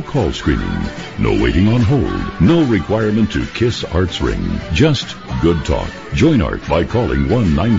call screening. No waiting on hold. No requirement to kiss Art's ring. Just good talk. Join Art by calling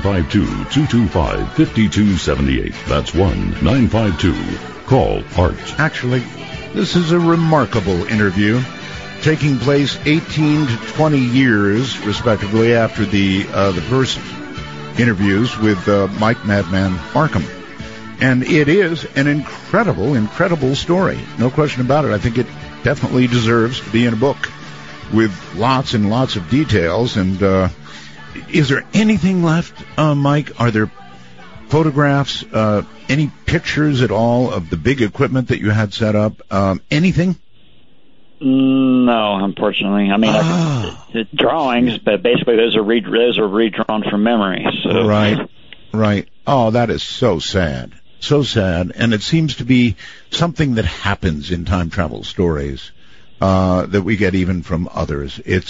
1-952-225-5278. That's 1-952-CALL ART. Actually, this is a remarkable interview taking place 18 to 20 years, respectively, after the first interviews with Mike Madman Markham. And it is an incredible story. No question about it. I think it definitely deserves to be in a book with lots and lots of details. And is there anything left, Mike? Are there photographs, any pictures at all of the big equipment that you had set up? Anything? No, unfortunately. I mean, it's drawings, but basically those are redrawn from memory. So. Right. Oh, that is so sad. So sad. And it seems to be something that happens in time travel stories that we get even from others. It's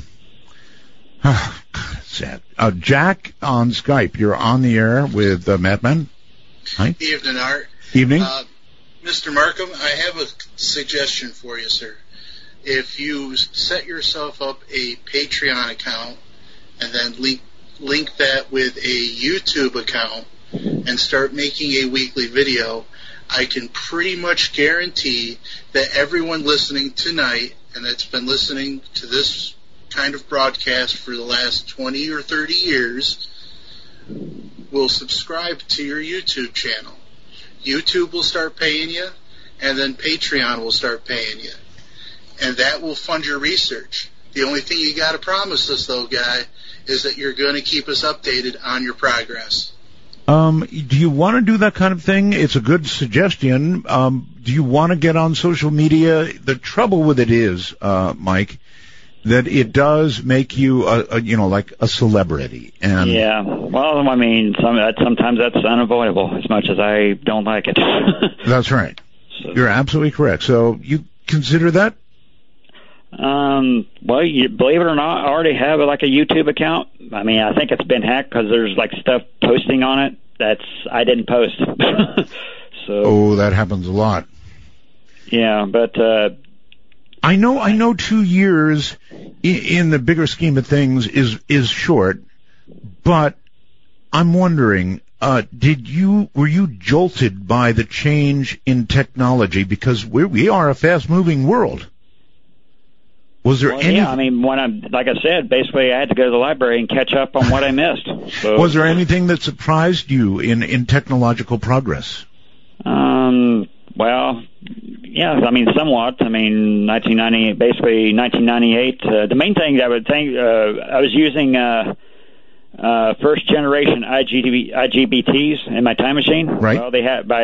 sad. Jack on Skype, you're on the air with Madman. Hi. Evening, Art. Evening. Mr. Markham, I have a suggestion for you, sir. If you set yourself up a Patreon account and then link that with a YouTube account and start making a weekly video, I can pretty much guarantee that everyone listening tonight and that's been listening to this kind of broadcast for the last 20 or 30 years will subscribe to your YouTube channel. YouTube will start paying you, and then Patreon will start paying you. And that will fund your research. The only thing you got to promise us, though, guy, is that you're going to keep us updated on your progress. Do you want to do that kind of thing? It's a good suggestion. Do you want to get on social media? The trouble with it is, Mike, that it does make you, like a celebrity. And yeah. Well, I mean, sometimes that's unavoidable, as much as I don't like it. That's right. So. You're absolutely correct. So you consider that? Well, believe it or not, I already have like a YouTube account. I mean, I think it's been hacked because there's like stuff posting on it I didn't post. So. Oh, that happens a lot. Yeah, but I know 2 years in the bigger scheme of things is short, but I'm wondering, were you jolted by the change in technology? Because we are a fast-moving world. Was there any? Yeah, I mean, like I said, basically I had to go to the library and catch up on what I missed. So. Was there anything that surprised you in technological progress? Well, yeah, I mean, somewhat. I mean, 1998. The main thing I would think, I was using first generation IGBTs in my time machine. Right. Well, they had by